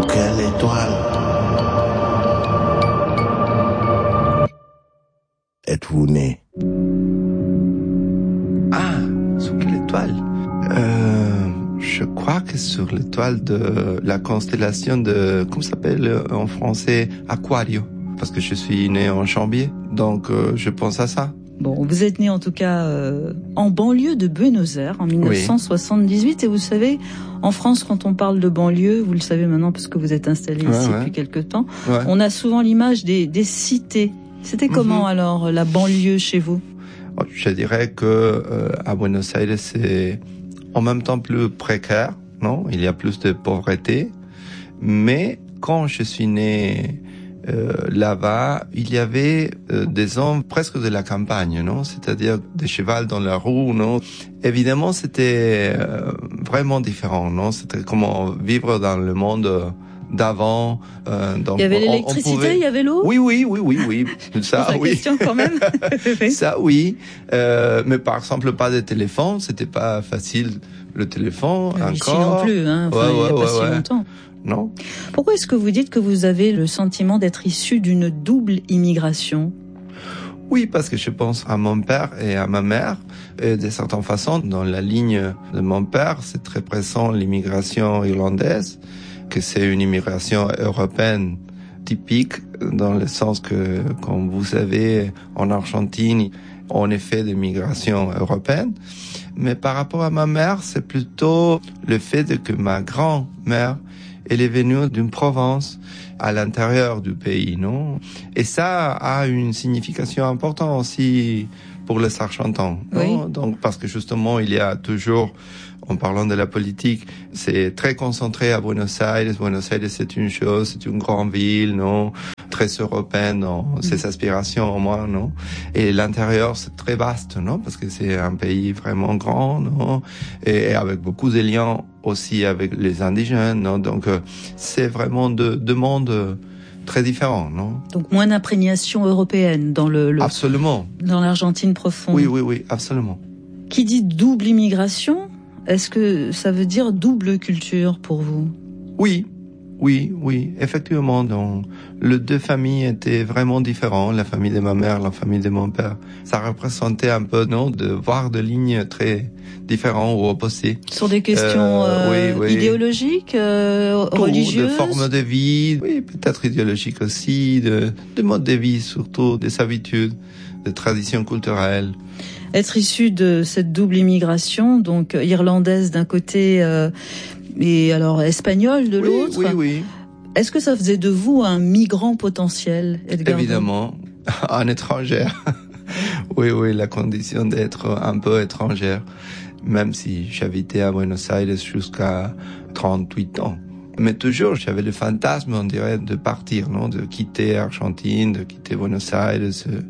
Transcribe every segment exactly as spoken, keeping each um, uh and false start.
quelle étoile êtes-vous né? Ah, sur quelle étoile? Euh, je crois que sur l'étoile de la constellation de, comment ça s'appelle en français, Aquario. Parce que je suis né en Chambier, donc euh, je pense à ça. Bon, vous êtes né en tout cas euh, en banlieue de Buenos Aires en mille neuf cent soixante-dix-huit. Oui. Et vous savez, en France, quand on parle de banlieue, vous le savez maintenant parce que vous êtes installé ouais, ici ouais. depuis quelque temps, ouais. on a souvent l'image des, des cités. C'était comment mm-hmm. alors la banlieue chez vous? Je dirais que euh, à Buenos Aires, c'est en même temps plus précaire, non? Il y a plus de pauvreté. Mais quand je suis né euh, là-bas, il y avait euh, des hommes presque de la campagne, non? C'est-à-dire des chevaux dans la roue, non? Évidemment, c'était euh, vraiment différent, non? C'était comment vivre dans le monde d'avant. Euh, donc il y avait l'électricité, pouvait... il y avait l'eau. Oui, oui, oui, oui, oui. Ça, la oui. question quand même. Ça, oui. Euh, mais par exemple, pas de téléphone. C'était pas facile le téléphone oui, encore. Ici non plus, hein. Enfin, ouais, il y a ouais, pas ouais, si ouais. longtemps. Non. Pourquoi est-ce que vous dites que vous avez le sentiment d'être issu d'une double immigration? Oui, parce que je pense à mon père et à ma mère. Et de certaines façons, dans la ligne de mon père, c'est très présent l'immigration irlandaise, que c'est une immigration européenne typique, dans le sens que, comme vous savez, en Argentine, on est fait de migration européenne. Mais par rapport à ma mère, c'est plutôt le fait de que ma grand-mère, elle est venue d'une province à l'intérieur du pays, non? Et ça a une signification importante aussi pour les Argentins, non? Oui. Donc, parce que justement, il y a toujours, en parlant de la politique, c'est très concentré à Buenos Aires. Buenos Aires, c'est une chose, c'est une grande ville, non? Très européenne dans mmh. ses aspirations au moins, non? Et l'intérieur, c'est très vaste, non? Parce que c'est un pays vraiment grand, non? Et, et avec beaucoup de liens aussi avec les indigènes, non? Donc, euh, c'est vraiment deux, deux mondes euh, très différents, non? Donc, moins d'imprégnation européenne dans le, le... Absolument. Dans l'Argentine profonde. Oui, oui, oui, absolument. Qui dit double immigration, est-ce que ça veut dire double culture pour vous? Oui. Oui, oui, effectivement. Donc, les deux familles étaient vraiment différentes. La famille de ma mère, la famille de mon père. Ça représentait un peu, non, de voir des lignes très différentes ou opposées. Sur des questions euh, euh, oui, oui. idéologiques, euh, religieuses. De formes de vie, oui, peut-être idéologiques aussi, de, de mode de vie surtout, des habitudes, des traditions culturelles. Être issu de cette double immigration, donc irlandaise d'un côté. Euh, Et alors, espagnol de oui, l'autre. Oui, oui. Est-ce que ça faisait de vous un migrant potentiel, Edgardo? Évidemment, un étranger. Oui, oui, la condition d'être un peu étrangère, même si j'habitais à Buenos Aires jusqu'à trente-huit ans. Mais toujours, j'avais le fantasme, on dirait, de partir, non, de quitter Argentine, de quitter Buenos Aires.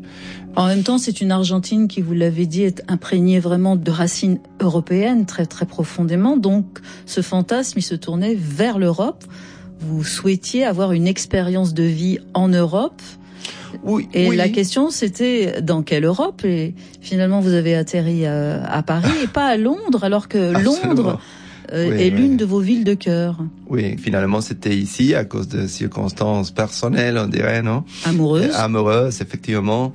En même temps, c'est une Argentine qui, vous l'avez dit, est imprégnée vraiment de racines européennes très très profondément. Donc, ce fantasme, il se tournait vers l'Europe. Vous souhaitiez avoir une expérience de vie en Europe. Oui. Et oui. la question, c'était dans quelle Europe? Et finalement, vous avez atterri à, à Paris et pas à Londres, alors que Absolument. Londres euh, oui, est oui. l'une de vos villes de cœur. Oui, finalement, c'était ici à cause de circonstances personnelles, on dirait, non? Amoureuses. Amoureuses, effectivement.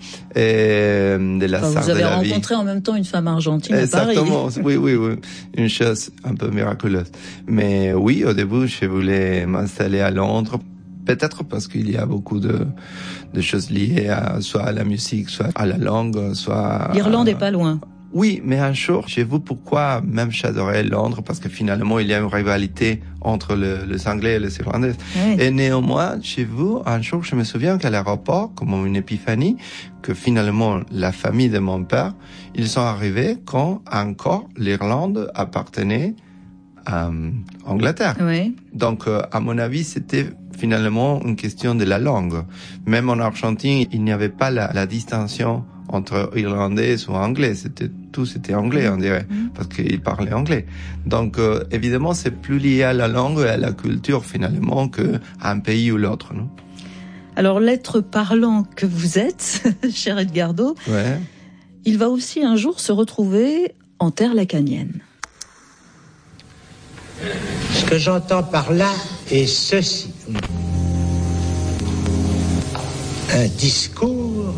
Et de la enfin, sarre de la vie. Vous avez rencontré en même temps une femme argentine à Paris. Exactement. Oui, oui, oui. Une chose un peu miraculeuse. Mais oui, au début, je voulais m'installer à Londres. Peut-être parce qu'il y a beaucoup de, de choses liées à, soit à la musique, soit à la langue, soit... L'Irlande est pas loin. Oui, mais un jour, j'ai vu pourquoi même j'adorais Londres, parce que finalement, il y a une rivalité entre le, les Anglais et les Irlandais. Oui. Et néanmoins, j'ai vu un jour, je me souviens qu'à l'aéroport, comme une épiphanie, que finalement, la famille de mon père, ils sont arrivés quand encore l'Irlande appartenait à euh, Angleterre. Oui. Donc, euh, à mon avis, c'était finalement une question de la langue. Même en Argentine, il n'y avait pas la, la distinction entre irlandais ou anglais. C'était tout, c'était anglais, on dirait, mmh. parce qu'ils parlaient anglais. Donc, euh, évidemment, c'est plus lié à la langue et à la culture, finalement, qu'à un pays ou l'autre, non? Alors, l'être parlant que vous êtes, cher Edgardo, ouais. il va aussi un jour se retrouver en terre lacanienne. Ce que j'entends par là est ceci. Un discours,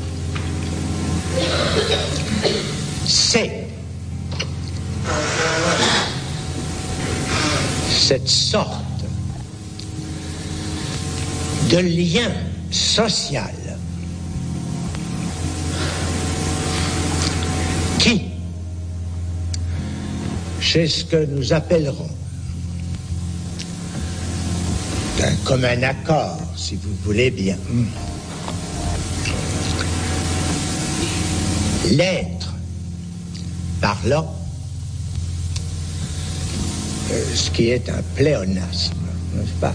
c'est cette sorte de lien social qui, chez ce que nous appellerons d'un commun accord, si vous voulez bien, l'être parlant, euh, ce qui est un pléonasme, n'est-ce pas?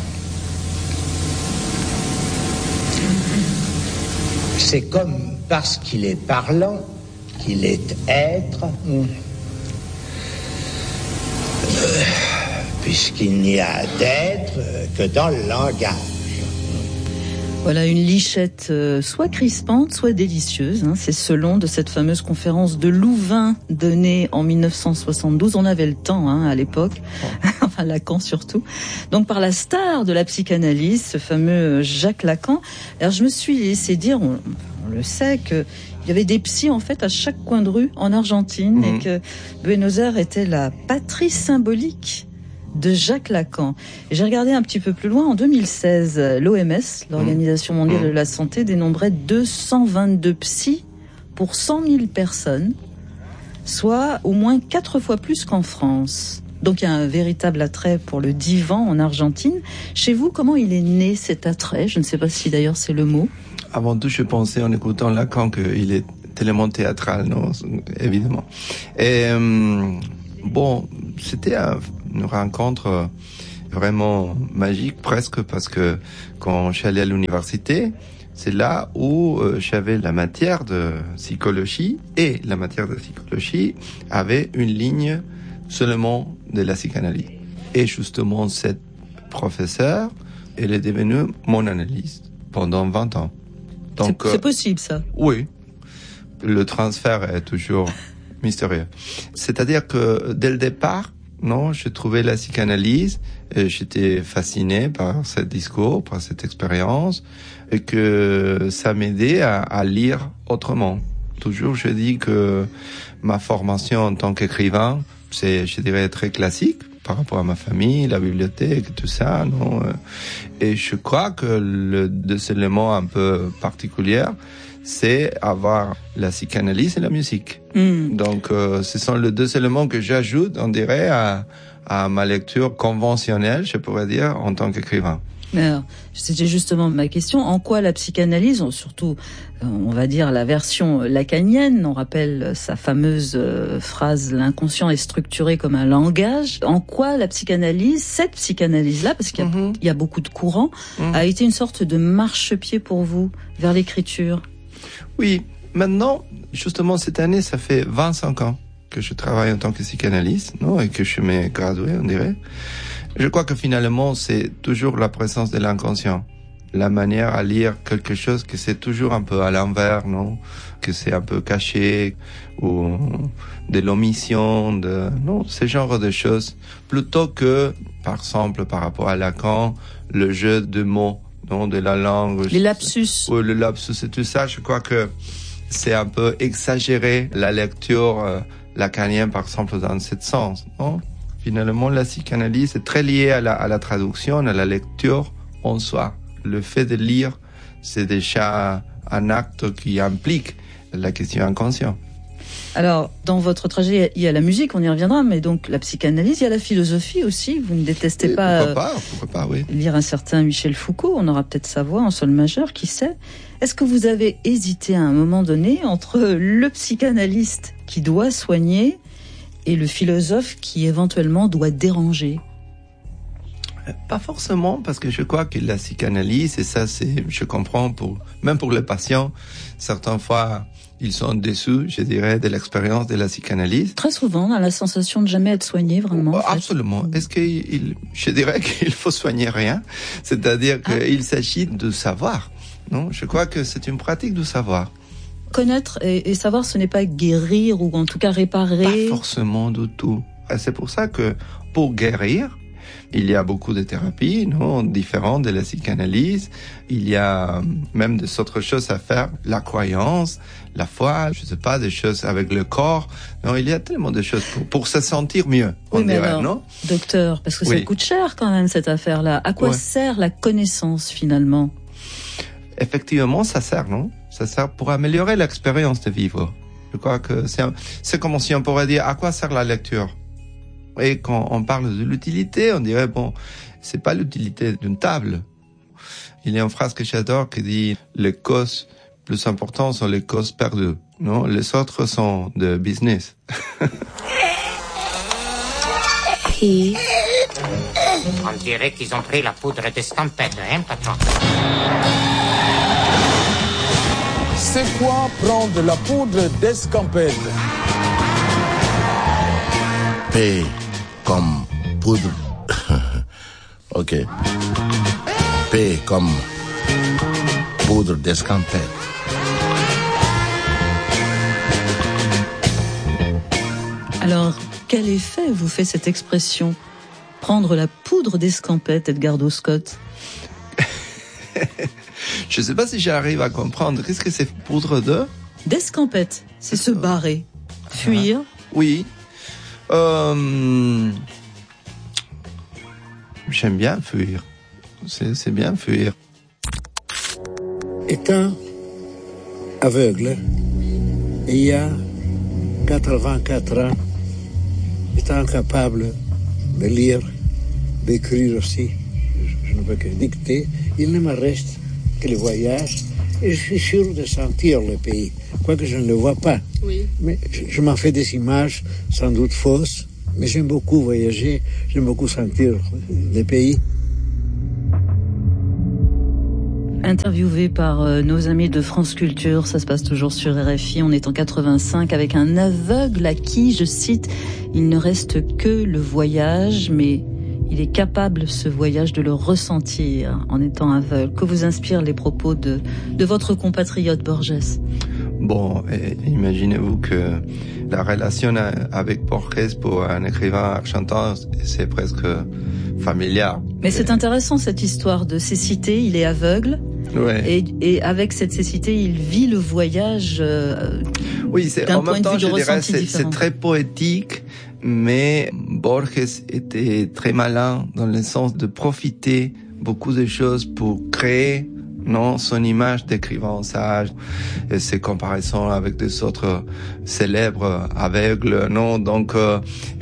C'est comme parce qu'il est parlant qu'il est être, euh, puisqu'il n'y a d'être que dans le langage. Voilà une lichette euh, soit crispante, soit délicieuse. Hein, c'est selon de cette fameuse conférence de Louvain donnée en mille neuf cent soixante-douze. On avait le temps hein, à l'époque, oh. enfin Lacan surtout. Donc par la star de la psychanalyse, ce fameux Jacques Lacan. Alors je me suis laissé dire, on, on le sait, que il y avait des psys en fait à chaque coin de rue en Argentine mmh. et que Buenos Aires était la patrie symbolique de Jacques Lacan. Et j'ai regardé un petit peu plus loin, en deux mille seize, l'O M S, l'Organisation mondiale de la santé, dénombrait deux cent vingt-deux psys pour cent mille personnes, soit au moins quatre fois plus qu'en France. Donc il y a un véritable attrait pour le divan en Argentine. Chez vous, comment il est né cet attrait? Je ne sais pas si d'ailleurs c'est le mot. Avant tout, je pensais en écoutant Lacan qu'il est tellement théâtral, non, évidemment. Et euh, bon, c'était un une rencontre vraiment magique presque parce que quand je suis allé à l'université, c'est là où euh, j'avais la matière de psychologie et la matière de psychologie avait une ligne seulement de la psychanalyse. Et justement, cette professeure, elle est devenue mon analyste pendant vingt ans. Donc, c'est, c'est possible ça? Euh, oui. Le transfert est toujours mystérieux. C'est-à-dire que dès le départ, non, je trouvais la psychanalyse, et j'étais fasciné par ce discours, par cette expérience, et que ça m'aidait à, à lire autrement. Toujours, je dis que ma formation en tant qu'écrivain, c'est, je dirais, très classique par rapport à ma famille, la bibliothèque, tout ça, non. Et je crois que le deux éléments un peu particuliers, c'est avoir la psychanalyse et la musique. Mm. Donc, euh, ce sont les deux éléments que j'ajoute, on dirait, à, à ma lecture conventionnelle, je pourrais dire, en tant qu'écrivain. Alors, c'était justement ma question. En quoi la psychanalyse, surtout, on va dire la version lacanienne, on rappelle sa fameuse phrase « l'inconscient est structuré comme un langage », en quoi la psychanalyse, cette psychanalyse-là, parce qu'il y a, mm-hmm. il y a beaucoup de courants, mm-hmm. a été une sorte de marchepied pour vous vers l'écriture? Oui, maintenant, justement, cette année, ça fait vingt-cinq ans que je travaille en tant que psychanalyste, non, et que je m'ai gradué, on dirait. Je crois que finalement, c'est toujours la présence de l'inconscient. La manière à lire quelque chose que c'est toujours un peu à l'envers, non? Que c'est un peu caché, ou de l'omission, de, non, ce genre de choses. Plutôt que, par exemple, par rapport à Lacan, le jeu de mots, non, de la langue. Les lapsus. Oui, le lapsus et tout ça, je crois que c'est un peu exagéré la lecture euh, lacanienne, par exemple, dans ce sens, non? Finalement, la psychanalyse est très liée à la, à la traduction, à la lecture en soi. Le fait de lire, c'est déjà un acte qui implique la question inconsciente. Alors, dans votre trajet, il y a la musique, on y reviendra, mais donc la psychanalyse, il y a la philosophie aussi. Vous ne détestez Et pas, pourquoi pas, pourquoi pas, oui. lire un certain Michel Foucault, on aura peut-être sa voix en sol majeur, qui sait. Est-ce que vous avez hésité à un moment donné entre le psychanalyste qui doit soigner et le philosophe qui éventuellement doit déranger? Pas forcément, parce que je crois que la psychanalyse, et ça c'est, je comprends, pour même pour les patients, certaines fois ils sont déçus, je dirais, de l'expérience de la psychanalyse. Très souvent, on a la sensation de jamais être soigné, vraiment. Oh, absolument. Est-ce qu'il, je dirais qu'il faut soigner rien, c'est-à-dire ah. qu'il s'agit de savoir. Non, je crois que c'est une pratique de savoir. Connaître et, et savoir, ce n'est pas guérir ou en tout cas réparer. Pas forcément du tout. C'est pour ça que pour guérir, il y a beaucoup de thérapies, non, différentes de la psychanalyse. Il y a même des autres choses à faire, la croyance, la foi, je sais pas, des choses avec le corps. Non, il y a tellement de choses pour, pour se sentir mieux, on oui, mais dirait, alors, non? Docteur, parce que oui. ça coûte cher quand même, cette affaire-là. À quoi ouais. sert la connaissance, finalement? Effectivement, ça sert, non? Ça sert pour améliorer l'expérience de vivre. Je crois que c'est, un, c'est comme si on pourrait dire à quoi sert la lecture. Et quand on parle de l'utilité, on dirait bon, c'est pas l'utilité d'une table. Il y a une phrase que j'adore qui dit les causes plus importantes sont les causes perdues. Non, les autres sont de business. Et... On dirait qu'ils ont pris la poudre d'escampette, hein, patron? C'est quoi prendre la poudre d'escampette? P comme poudre. Ok. P comme poudre d'escampette. Alors, quel effet vous fait cette expression? Prendre la poudre d'escampette, Edgardo Scott? Je ne sais pas si j'arrive à comprendre. Qu'est-ce que c'est poudre de? D'escampette. C'est se barrer. Fuir. Ah, oui. Euh... J'aime bien fuir. C'est, c'est bien fuir. Étant aveugle, il y a quatre-vingt-quatre ans, étant incapable de lire, d'écrire aussi, je ne peux que dicter, il ne me reste que le voyage, et je suis sûr de sentir le pays, quoique je ne le vois pas. Oui. Mais je, je m'en fais des images, sans doute fausses, mais j'aime beaucoup voyager, j'aime beaucoup sentir le pays. Interviewé par euh, nos amis de France Culture, ça se passe toujours sur R F I, on est en quatre-vingt-cinq, avec un aveugle à qui, je cite, il ne reste que le voyage, mais il est capable, ce voyage, de le ressentir en étant aveugle. Que vous inspirent les propos de, de votre compatriote Borges? Bon, imaginez-vous que la relation avec Borges pour un écrivain argentin, c'est presque familial. Mais et... c'est intéressant cette histoire de cécité, il est aveugle. Ouais. Et, et avec cette cécité, il vit le voyage euh, oui, c'est, d'un en point même temps, de vue de je dirais, ressenti c'est, différent. C'est très poétique, mais Borges était très malin dans le sens de profiter beaucoup de choses pour créer, non, son image d'écrivain sage, et ses comparaisons avec des autres célèbres aveugles, non, donc euh,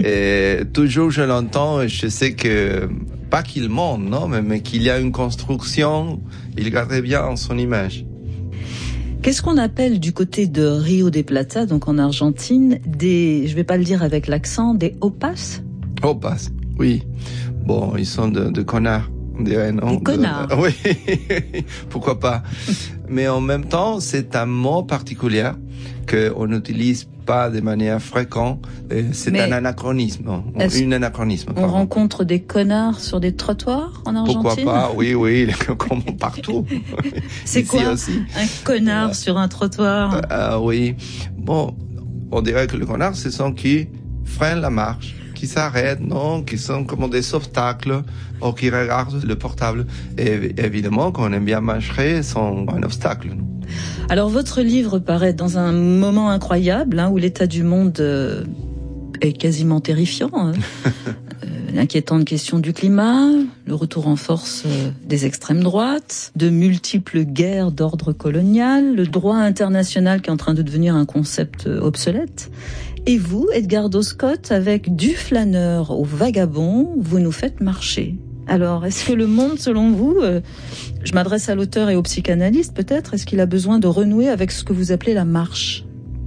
et toujours je l'entends, et je sais que pas qu'il ment, non, mais, mais qu'il y a une construction, il gardait bien son image. Qu'est-ce qu'on appelle du côté de Rio de Plata, donc en Argentine, des, je vais pas le dire avec l'accent, des opas? Opas, oui. Bon, ils sont de, de connards, on dirait, non? Des connards. De, oui, pourquoi pas. Mais en même temps, c'est un mot particulier qu'on n'utilise pas de manière fréquente. C'est Mais un anachronisme. Une anachronisme. On rencontre des connards sur des trottoirs en Argentine? Pourquoi pas? Oui, oui, comme partout. C'est Ici quoi aussi. Un connard euh, sur un trottoir? euh, euh, Oui. Bon, on dirait que le connard, c'est ceux qui freinent la marche, qui s'arrêtent, non, qui sont comme des obstacles, ou qui regardent le portable. Et évidemment, qu'on aime bien marcher, sont un obstacle. Alors, votre livre paraît dans un moment incroyable, hein, où l'état du monde euh, est quasiment terrifiant. Hein. euh, L'inquiétante question du climat, le retour en force euh, des extrêmes droites, de multiples guerres d'ordre colonial, le droit international qui est en train de devenir un concept euh, obsolète. Et vous, Edgardo Scott, avec du flâneur au vagabond, vous nous faites marcher. Alors, est-ce que le monde, selon vous, euh, je m'adresse à l'auteur et au psychanalyste peut-être, est-ce qu'il a besoin de renouer avec ce que vous appelez la marche?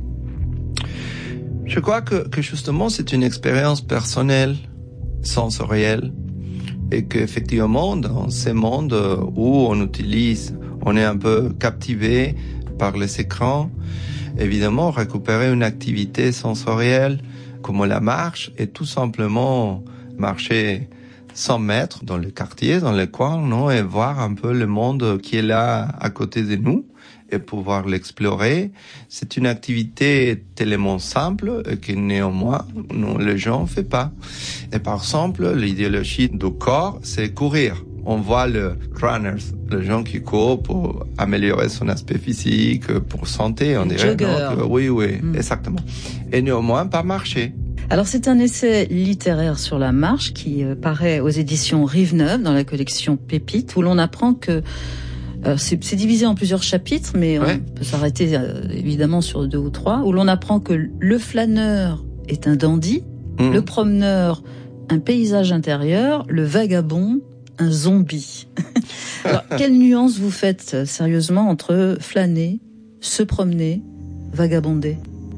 Je crois que, que justement c'est une expérience personnelle, sensorielle, et qu'effectivement dans ces mondes où on utilise, on est un peu captivé par les écrans, évidemment récupérer une activité sensorielle comme la marche et tout simplement marcher cent mètres dans le quartier, dans le coin, non, et voir un peu le monde qui est là à côté de nous et pouvoir l'explorer. C'est une activité tellement simple que néanmoins, non, les gens ne font pas. Et par exemple, l'idéologie du corps, c'est courir. On voit le runners, les gens qui courent pour améliorer son aspect physique, pour santé, on dirait. Jogger. Donc, oui, oui, mmh. exactement. Et néanmoins, pas marcher. Alors c'est un essai littéraire sur la marche qui euh, paraît aux éditions Rive Neuve dans la collection Pépites, où l'on apprend que euh, c'est, c'est divisé en plusieurs chapitres, mais ouais. on peut s'arrêter euh, évidemment sur deux ou trois, où l'on apprend que le flâneur est un dandy, mmh. le promeneur un paysage intérieur, le vagabond un zombie. Alors, quelle nuance vous faites euh, sérieusement entre flâner, se promener, vagabonder?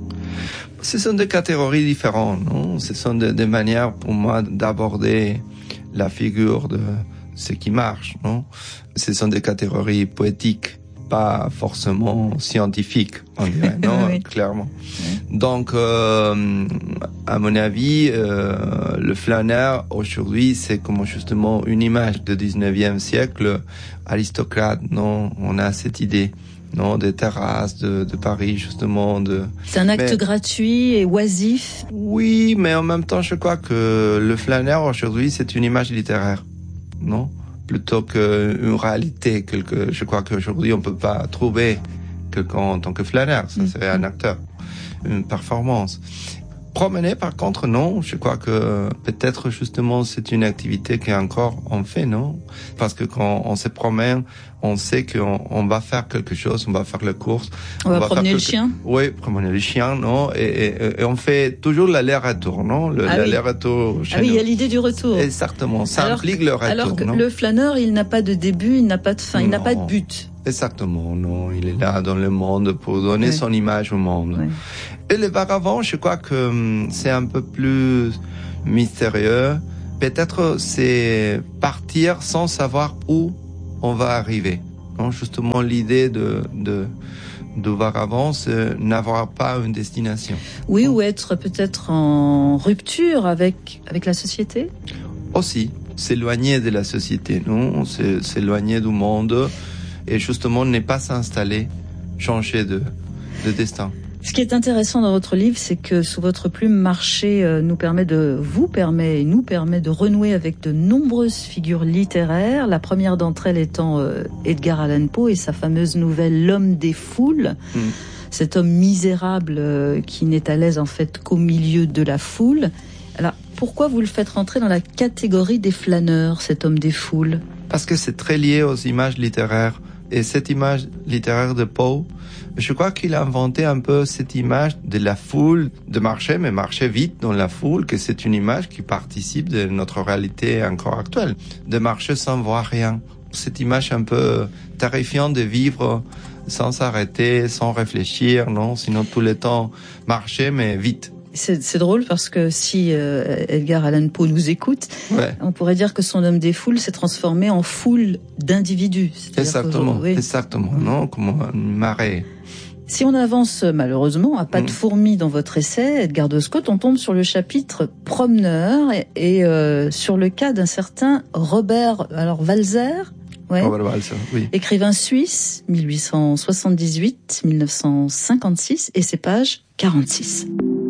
Ce sont des catégories différentes, non? Ce sont des, des manières pour moi d'aborder la figure de ce qui marche, non? Ce sont des catégories poétiques, pas forcément scientifiques, on dirait, non? Oui. Clairement. Oui. Donc, euh, à mon avis, euh, le flâneur aujourd'hui, c'est comme justement une image du dix-neuvième siècle, aristocrate, non? On a cette idée. Non, des terrasses de, de Paris, justement. De... C'est un acte mais... gratuit et oisif. Oui, mais en même temps, je crois que le flâneur, aujourd'hui, c'est une image littéraire, non? Plutôt qu'une réalité. Quelque... Je crois qu'aujourd'hui, on peut pas trouver quelqu'un en tant que flâneur. Ça, c'est mm-hmm. un acteur, une performance. Promener, par contre, non. Je crois que peut-être, justement, c'est une activité qu'encore on fait, non? Parce que quand on se promène, on sait qu'on on va faire quelque chose, on va faire la course. On, on va, va promener le quelque... chien? Oui, promener le chien, non? Et, et, et on fait toujours l'aller-retour, non? Le, ah l'aller-retour oui. Ah oui, il y a l'idée du retour. Exactement. Ça alors implique que, le retour, alors que non? le flâneur, il n'a pas de début, il n'a pas de fin, non. il n'a pas de but. Exactement, non. Il est là dans le monde pour donner oui. son image au monde. Oui. Et le vagabond, je crois que hum, c'est un peu plus mystérieux. Peut-être c'est partir sans savoir où on va arriver. Non, justement, l'idée de, de, de vagabond, c'est n'avoir pas une destination. Oui, ou être peut-être en rupture avec, avec la société? Aussi, s'éloigner de la société, non? C'est, s'éloigner du monde et justement ne pas s'installer, changer de, de destin. Ce qui est intéressant dans votre livre, c'est que sous votre plume, Marcher euh, nous permet de, vous permet et nous permet de renouer avec de nombreuses figures littéraires. La première d'entre elles étant euh, Edgar Allan Poe et sa fameuse nouvelle L'homme des foules. Mmh. Cet homme misérable euh, qui n'est à l'aise en fait qu'au milieu de la foule. Alors, pourquoi vous le faites rentrer dans la catégorie des flâneurs, cet homme des foules? Parce que c'est très lié aux images littéraires. Et cette image littéraire de Poe, je crois qu'il a inventé un peu cette image de la foule, de marcher, mais marcher vite dans la foule, que c'est une image qui participe de notre réalité encore actuelle. De marcher sans voir rien. Cette image un peu terrifiante de vivre sans s'arrêter, sans réfléchir, non? Sinon tout le temps marcher, mais vite. C'est, c'est drôle parce que si euh, Edgar Allan Poe nous écoute, ouais. on pourrait dire que son homme des foules s'est transformé en foule d'individus. Exactement, oui. exactement, mmh. non, comme une marée. Si on avance malheureusement à pas de fourmis dans votre essai, Edgar de Scott, on tombe sur le chapitre promeneur et, et euh, sur le cas d'un certain Robert alors Walser. Ouais. Robert Walser, oui. Écrivain suisse, mille huit cent soixante-dix-huit à mille neuf cent cinquante-six, et c'est page quarante-six.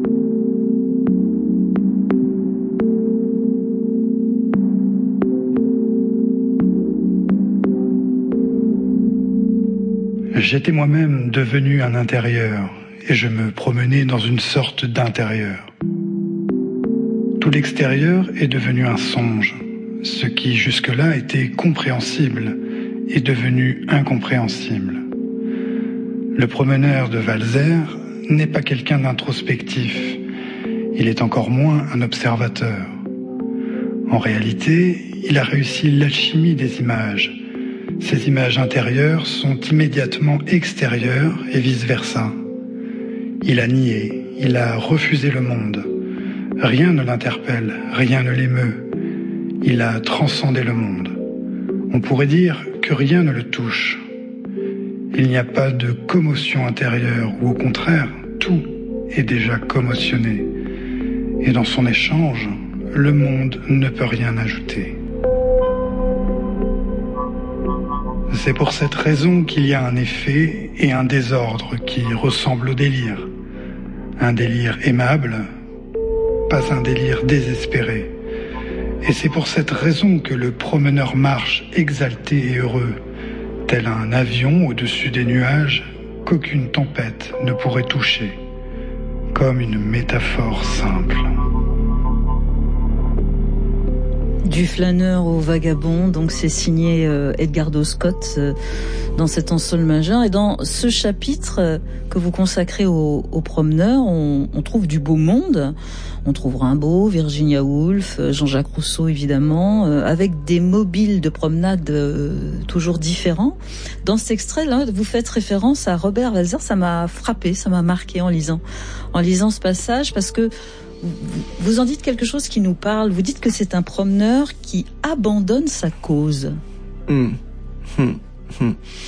J'étais moi-même devenu un intérieur et je me promenais dans une sorte d'intérieur. Tout l'extérieur est devenu un songe. Ce qui jusque-là était compréhensible est devenu incompréhensible. Le promeneur de Walser n'est pas quelqu'un d'introspectif. Il est encore moins un observateur. En réalité, il a réussi l'alchimie des images. Ces images intérieures sont immédiatement extérieures et vice-versa. Il a nié, il a refusé le monde. Rien ne l'interpelle, rien ne l'émeut. Il a transcendé le monde. On pourrait dire que rien ne le touche. Il n'y a pas de commotion intérieure, ou au contraire, tout est déjà commotionné. Et dans son échange, le monde ne peut rien ajouter. C'est pour cette raison qu'il y a un effet et un désordre qui ressemblent au délire. Un délire aimable, pas un délire désespéré. Et c'est pour cette raison que le promeneur marche exalté et heureux, tel un avion au-dessus des nuages qu'aucune tempête ne pourrait toucher, comme une métaphore simple. Du flâneur au vagabond, donc c'est signé euh, Edgardo Scott euh, dans cet ensemble majeur. Et dans ce chapitre euh, que vous consacrez aux, aux promeneurs, on, on trouve du beau monde. On trouve Rimbaud, Virginia Woolf, Jean-Jacques Rousseau évidemment, euh, avec des mobiles de promenade euh, toujours différents. Dans cet extrait-là, vous faites référence à Robert Walser. Ça m'a frappé, ça m'a marqué en lisant, en lisant ce passage, parce que vous en dites quelque chose qui nous parle. Vous dites que c'est un promeneur qui abandonne sa cause. Mmh. Mmh. Mmh.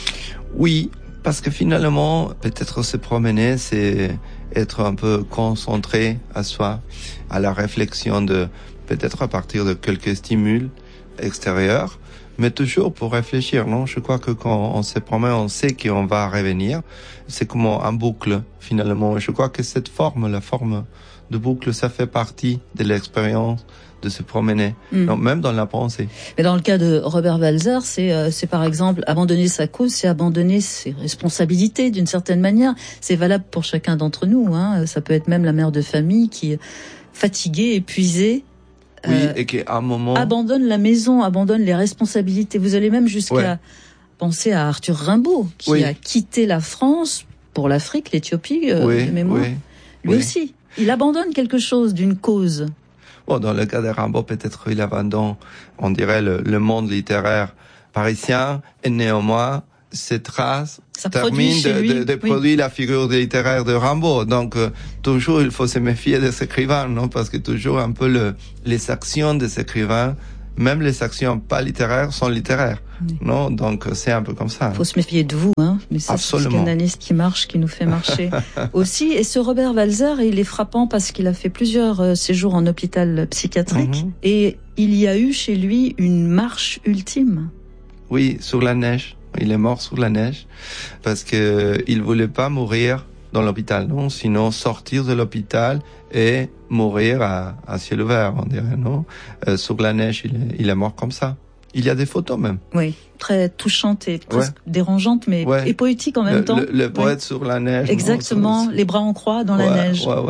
Oui, parce que finalement, peut-être se promener, c'est être un peu concentré à soi, à la réflexion de, peut-être à partir de quelques stimuli extérieurs, mais toujours pour réfléchir, non? Je crois que quand on se promène, on sait qu'on va revenir. C'est comme un boucle, finalement. Je crois que cette forme, la forme de boucle, ça fait partie de l'expérience de se promener, mmh. donc même dans la pensée. Mais dans le cas de Robert Walser, c'est, euh, c'est par exemple abandonner sa cause, c'est abandonner ses responsabilités d'une certaine manière. C'est valable pour chacun d'entre nous, hein. Ça peut être même la mère de famille qui, fatiguée, épuisée, oui, euh, et qui à un moment abandonne la maison, abandonne les responsabilités. Vous allez même jusqu'à ouais. penser à Arthur Rimbaud, qui oui. a quitté la France pour l'Afrique, l'Éthiopie, euh, oui, de mémoire. Oui, Lui oui. aussi, il abandonne quelque chose d'une cause. Bon, dans le cas de Rimbaud, peut-être il abandonne, on dirait, le, le monde littéraire parisien, et néanmoins, ces traces Ça terminent de, lui, de, de oui. produire la figure littéraire de Rimbaud. Donc, euh, toujours, il faut se méfier des écrivains, non? Parce que toujours, un peu, le, les actions des écrivains, même les actions pas littéraires, sont littéraires. Oui. Non? Donc, c'est un peu comme ça. Il faut se méfier de vous, hein. Mais c'est ce psychanalyste qui marche, qui nous fait marcher aussi. Et ce Robert Walser, il est frappant parce qu'il a fait plusieurs euh, séjours en hôpital psychiatrique. Mm-hmm. Et il y a eu chez lui une marche ultime. Oui, sur la neige. Il est mort sous la neige parce que il voulait pas mourir dans l'hôpital, non? Sinon sortir de l'hôpital et mourir à, à ciel ouvert, on dirait, non? Euh, sur la neige, il est, il est mort comme ça. Il y a des photos même. Oui, très touchantes et presque ouais. dérangeantes, mais ouais. et poétiques en même le, temps. Le, le poète oui. sur la neige. Exactement, non, les bras en croix dans ouais, la neige. Ouais, ouais.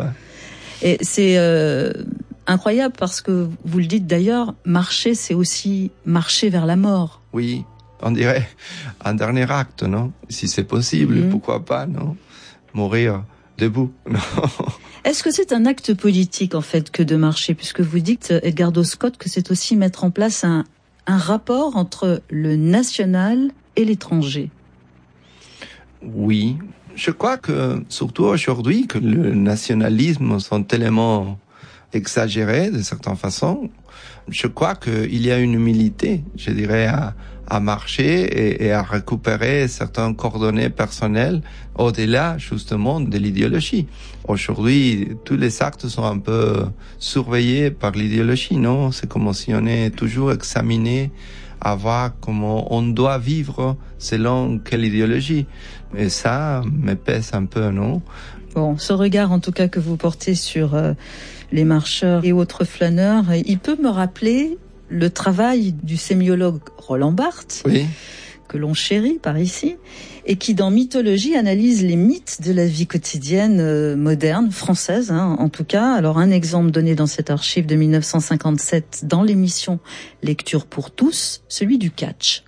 Et c'est euh, incroyable parce que vous le dites d'ailleurs, marcher, c'est aussi marcher vers la mort. Oui. On dirait un dernier acte, non? Si c'est possible, mmh. pourquoi pas, non? Mourir debout, non? Est-ce que c'est un acte politique, en fait, que de marcher? Puisque vous dites, Edgardo Scott, que c'est aussi mettre en place un, un rapport entre le national et l'étranger. Oui. Je crois que, surtout aujourd'hui, que le nationalisme sont tellement exagérés, de certaines façons. Je crois qu'il y a une humilité, je dirais, à, à marcher et, et à récupérer certaines coordonnées personnelles au-delà, justement, de l'idéologie. Aujourd'hui, tous les actes sont un peu surveillés par l'idéologie, non? C'est comme si on est toujours examiné à voir comment on doit vivre selon quelle idéologie. Et ça me pèse un peu, non? Bon, ce regard, en tout cas, que vous portez sur euh, les marcheurs et autres flâneurs, il peut me rappeler le travail du sémiologue Roland Barthes, oui. que l'on chérit par ici, et qui, dans Mythologie, analyse les mythes de la vie quotidienne euh, moderne, française, hein, en tout cas. Alors, un exemple donné dans cette archive de mille neuf cent cinquante-sept, dans l'émission Lecture pour tous, celui du catch.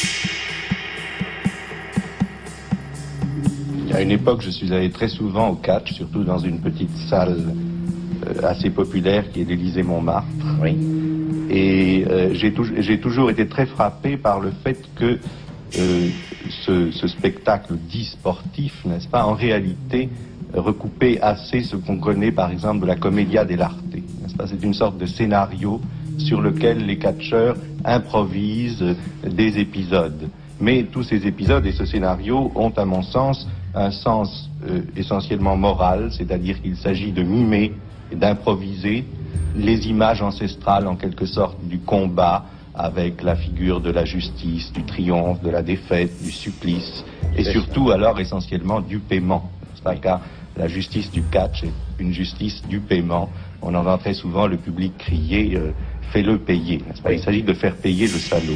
À une époque, je suis allé très souvent au catch, surtout dans une petite salle euh, assez populaire qui est l'Élysée-Montmartre. Oui. Et euh, j'ai, tou- j'ai toujours été très frappé par le fait que euh, ce, ce spectacle dit sportif, n'est-ce pas, en réalité recoupait assez ce qu'on connaît par exemple de la commedia dell'arte, n'est-ce pas? C'est une sorte de scénario sur lequel les catcheurs improvisent des épisodes. Mais tous ces épisodes et ce scénario ont, à mon sens, un sens euh, essentiellement moral, c'est-à-dire qu'il s'agit de mimer et d'improviser les images ancestrales, en quelque sorte, du combat, avec la figure de la justice, du triomphe, de la défaite, du supplice, et surtout alors essentiellement du paiement, n'est-ce pas, car la justice du catch est une justice du paiement. On entend très souvent le public crier euh, « fais-le payer », n'est-ce pas ? Il s'agit de faire payer le salaud.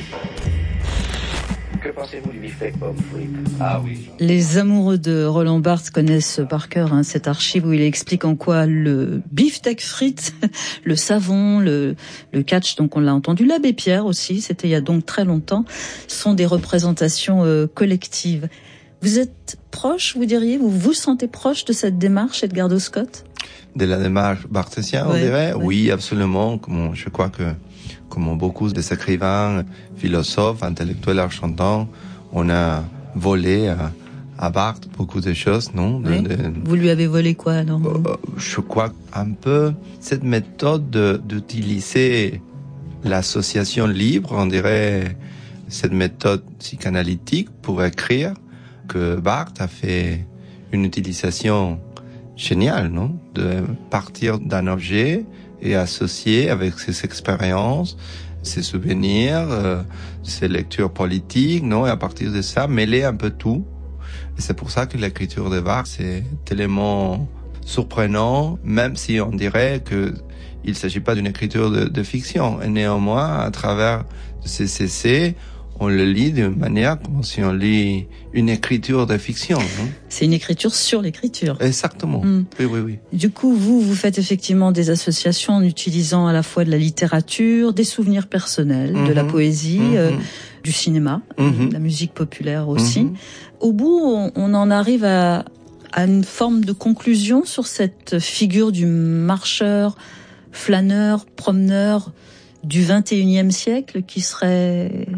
Que pensez-vous du beefsteak pomme frite ? Ah oui. Les amoureux de Roland Barthes connaissent par cœur hein, cette archive où il explique en quoi le beefsteak frites, le savon, le, le catch, donc on l'a entendu, l'abbé Pierre aussi, c'était il y a donc très longtemps, sont des représentations euh, collectives. Vous êtes proche, vous diriez, vous vous sentez proche de cette démarche, Edgardo Scott ? De la démarche barthésienne, on ouais, dirait. Ouais. Oui, absolument. Comme je crois que, comme beaucoup des écrivains, philosophes, intellectuels argentins, on a volé à, à Barthes beaucoup de choses, non? De, oui. de... Vous lui avez volé quoi, alors? euh, Je crois un peu cette méthode de, d'utiliser l'association libre, on dirait cette méthode psychanalytique pour écrire, que Barthes a fait une utilisation géniale, non? De partir d'un objet et associer avec ses expériences, ses souvenirs, euh, ses lectures politiques, non? Et à partir de ça, mêler un peu tout. Et c'est pour ça que l'écriture de Barthes, c'est tellement surprenant, même si on dirait que il s'agit pas d'une écriture de, de fiction. Et néanmoins, à travers ces essais, on le lit d'une manière comme si on lit une écriture de fiction. Hein. C'est une écriture sur l'écriture. Exactement. Mm. Oui, oui, oui. Du coup, vous, vous faites effectivement des associations en utilisant à la fois de la littérature, des souvenirs personnels, mm-hmm. de la poésie, mm-hmm. euh, du cinéma, mm-hmm. de la musique populaire aussi. Mm-hmm. Au bout, on, on en arrive à, à une forme de conclusion sur cette figure du marcheur, flâneur, promeneur du vingt et unième siècle qui serait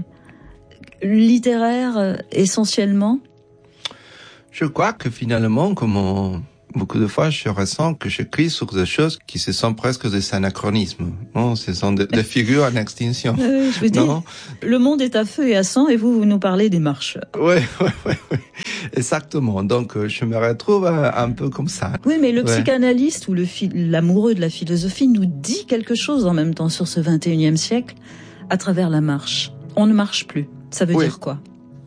littéraire euh, essentiellement? Je crois que finalement, comme on, beaucoup de fois, je ressens que j'écris sur des choses qui se sont presque des anachronismes. Non, ce sont des, des figures en extinction. Euh, je veux dire, le monde est à feu et à sang et vous, vous nous parlez des marcheurs. Oui, oui, oui, oui. Exactement. Donc, je me retrouve un peu comme ça. Oui, mais le ouais. psychanalyste ou le l'amoureux de la philosophie nous dit quelque chose en même temps sur ce vingt et unième siècle à travers la marche. On ne marche plus. Ça veut oui. dire quoi?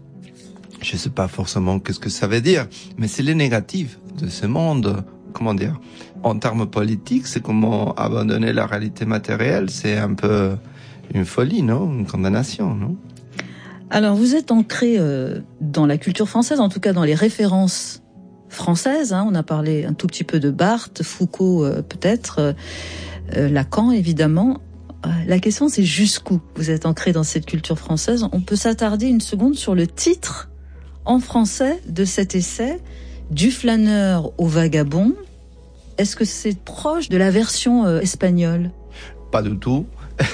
Je sais pas forcément qu'est-ce que ça veut dire, mais c'est le négatif de ce monde. Comment dire? En termes politiques, c'est comment abandonner la réalité matérielle. C'est un peu une folie, non? Une condamnation, non? Alors, vous êtes ancré euh, dans la culture française, en tout cas dans les références françaises. Hein. On a parlé un tout petit peu de Barthes, Foucault euh, peut-être, euh, Lacan évidemment. La question, c'est jusqu'où vous êtes ancré dans cette culture française. On peut s'attarder une seconde sur le titre en français de cet essai, Du flâneur au vagabond. Est-ce que c'est proche de la version euh, espagnole? Pas du tout.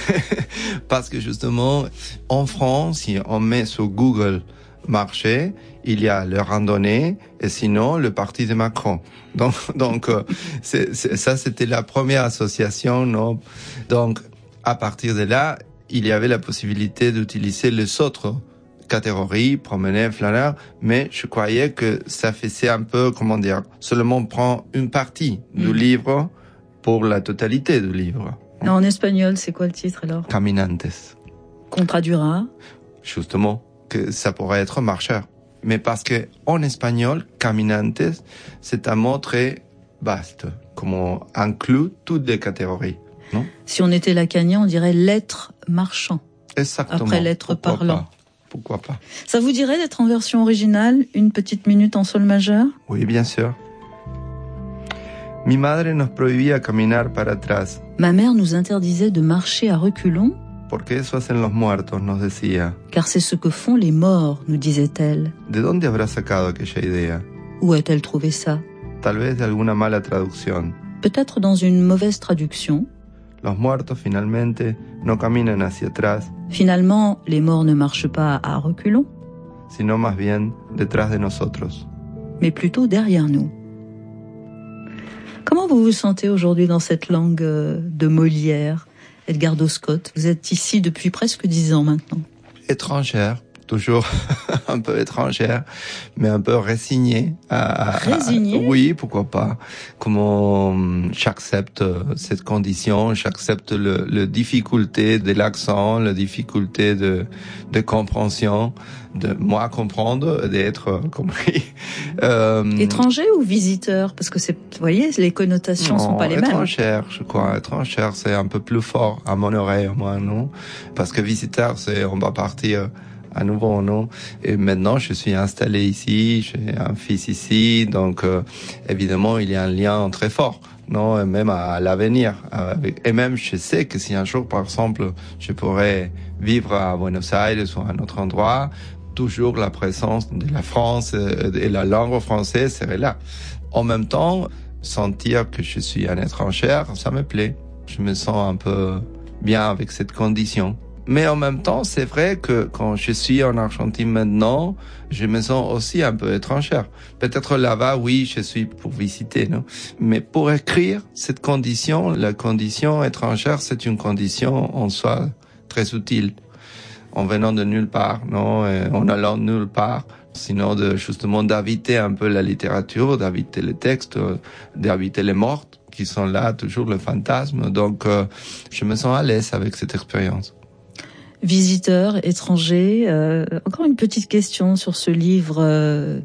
Parce que justement, en France, si on met sur Google marché, il y a le randonnée et sinon le parti de Macron. Donc, donc c'est, c'est, ça, c'était la première association. Non? Donc, à partir de là, il y avait la possibilité d'utiliser les autres catégories, promener, flâneur, mais je croyais que ça faisait un peu, comment dire, seulement prendre une partie mmh. du livre pour la totalité du livre. Non, en espagnol, c'est quoi le titre alors? Caminantes. Qu'on traduira? Justement, que ça pourrait être marcheur. Mais parce que en espagnol, caminantes, c'est un mot très vaste, comme on inclut toutes les catégories. Non? Si on était lacanien, on dirait l'être marchand. Exactement. Après l'être Pourquoi parlant. Pas? Pourquoi pas? Ça vous dirait d'être en version originale, une petite minute en sol majeur? Oui, bien sûr. Mi madre nos prohibía caminar para atrás. Ma mère nous interdisait de marcher à reculons. Porque eso hacen los muertos, nos decía. Car c'est ce que font les morts, nous disait-elle. ¿De dónde habrá sacado aquella idea? Où a-t-elle trouvé ça? Tal vez de alguna mala traducción. Peut-être dans une mauvaise traduction. Los muertos finalmente no caminan hacia atrás. Finalement, les morts ne marchent pas à reculons. Sino más bien detrás de nosotros. Mais plutôt derrière nous. Comment vous vous sentez aujourd'hui dans cette langue de Molière, Edgardo Scott? Vous êtes ici depuis presque dix ans maintenant. Étrangère, toujours un peu étrangère, mais un peu résignée. À, résignée? Oui, pourquoi pas. Comment j'accepte cette condition, j'accepte le, le difficulté de l'accent, la difficulté de, de compréhension, de moi comprendre, d'être compris. Euh, étranger ou visiteur? Parce que c'est, vous voyez, les connotations non, sont pas les mêmes. Étrangère, je crois. Étrangère, c'est un peu plus fort à mon oreille, moi, non? Parce que visiteur, c'est, on va partir à nouveau, non? Et maintenant, je suis installé ici, j'ai un fils ici, donc euh, évidemment, il y a un lien très fort, non? Et même à, à l'avenir. Avec, et même, je sais que si un jour, par exemple, je pourrais vivre à Buenos Aires ou à un autre endroit, toujours la présence de la France et la langue française serait là. En même temps, sentir que je suis un étranger, ça me plaît. Je me sens un peu bien avec cette condition. Mais en même temps, c'est vrai que quand je suis en Argentine maintenant, je me sens aussi un peu étrangère. Peut-être là-bas, oui, je suis pour visiter, non? Mais pour écrire, cette condition, la condition étrangère, c'est une condition en soi très utile. En venant de nulle part, non, et en allant de nulle part, sinon de justement d'habiter un peu la littérature, d'habiter les textes, d'habiter les morts qui sont là, toujours le fantasme. Donc, euh, je me sens à l'aise avec cette expérience. Visiteur, étranger, euh, encore une petite question sur ce livre euh,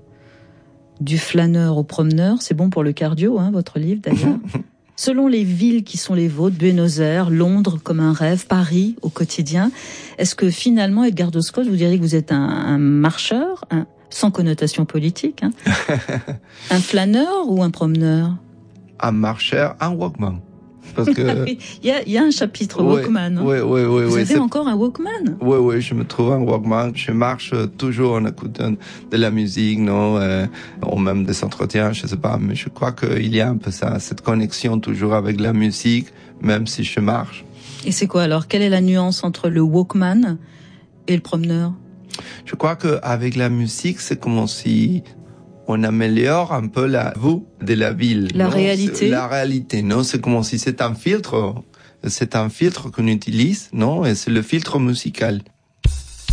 du flâneur au promeneur. C'est bon pour le cardio, hein, votre livre d'ailleurs. Selon les villes qui sont les vôtres, Buenos Aires, Londres comme un rêve, Paris au quotidien, est-ce que finalement, Edgar Doscoz, vous diriez que vous êtes un, un marcheur, un, sans connotation politique, hein, un flâneur ou un promeneur? Un marcheur, un walkman. Parce que il y a, il y a un chapitre oui, Walkman. Hein. Oui, oui, oui. Vous oui, avez c'est... encore un Walkman? Oui, oui, je me trouve un Walkman. Je marche toujours en écoutant de la musique, non, euh, ou même des entretiens, je sais pas. Mais je crois qu'il y a un peu ça, cette connexion toujours avec la musique, même si je marche. Et c'est quoi alors? Quelle est la nuance entre le Walkman et le promeneur? Je crois qu'avec la musique, c'est comme si on améliore un peu la vue de la ville. La non réalité. C'est la réalité, non? C'est comme si c'est un filtre, c'est un filtre qu'on utilise, non? Et c'est le filtre musical.